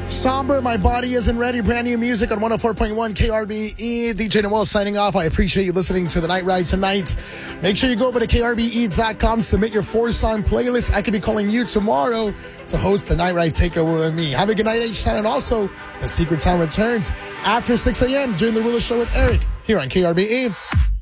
Somber, My Body Isn't Ready. Brand new music on 104.1 KRBE. DJ Noel signing off. I appreciate you listening to the Night Ride tonight. Make sure you go over to krbe.com, submit your 4-song playlist. I could be calling you tomorrow to host the Night Ride Takeover with me. Have a good night, H-Town. And also, The Secret Time returns after 6 a.m. during The Realest Show with Eric here on KRBE.